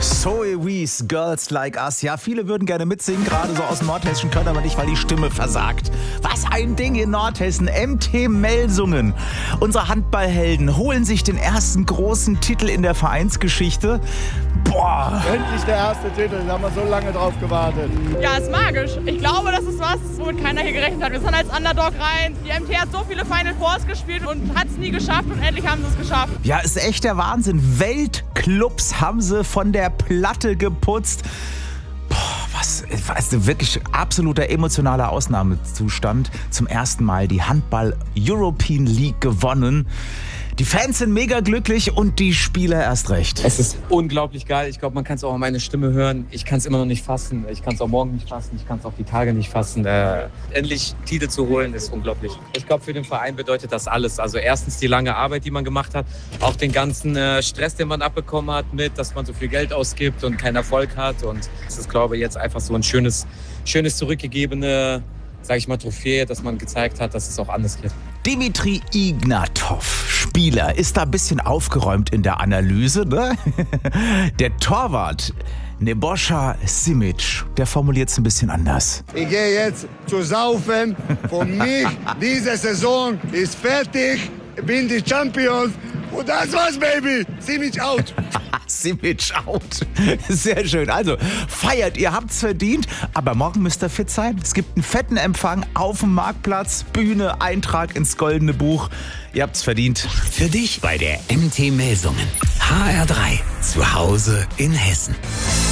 Zoe Wees, Girls Like Us. Ja, viele würden gerne mitsingen, gerade so aus dem Nordhessischen, können aber nicht, weil die Stimme versagt. Was ein Ding in Nordhessen. MT Melsungen. Unsere Handballhelden holen sich den ersten großen Titel in der Vereinsgeschichte. Boah. Endlich der erste Titel, da haben wir so lange drauf gewartet. Ja, ist magisch. Ich glaube, das ist was, womit keiner hier gerechnet hat. Wir sind als Underdog rein. Die MT hat so viele Final Fours gespielt und hat es nie geschafft und endlich haben sie es geschafft. Ja, ist echt der Wahnsinn. Weltclubs haben sie von der Platte geputzt. Was wirklich absoluter emotionaler Ausnahmezustand. Zum ersten Mal die Handball European League gewonnen. Die Fans sind mega glücklich und die Spieler erst recht. Es ist unglaublich geil. Ich glaube, man kann es auch an meine Stimme hören. Ich kann es immer noch nicht fassen. Ich kann es auch morgen nicht fassen. Ich kann es auch die Tage nicht fassen. Endlich Titel zu holen, ist unglaublich. Ich glaube, für den Verein bedeutet das alles. Also erstens die lange Arbeit, die man gemacht hat. Auch den ganzen Stress, den man abbekommen hat mit, dass man so viel Geld ausgibt und keinen Erfolg hat. Und es ist, glaube ich, jetzt einfach so ein schönes zurückgegebene, sage ich mal, Trophäe, dass man gezeigt hat, dass es auch anders geht. Dimitri Ignatov, Spieler, ist da ein bisschen aufgeräumt in der Analyse, ne? Der Torwart, Nebojša Simić, der formuliert es ein bisschen anders. Ich gehe jetzt zu saufen. Von mich, diese Saison ist fertig. Ich bin die Champions. Und das war's, Baby. Simić out. Simić out. Sehr schön. Also, feiert, ihr habt's verdient. Aber morgen müsst ihr fit sein. Es gibt einen fetten Empfang auf dem Marktplatz. Bühne, Eintrag ins Goldene Buch. Ihr habt's verdient. Für dich bei der MT Melsungen. HR3. Zu Hause in Hessen.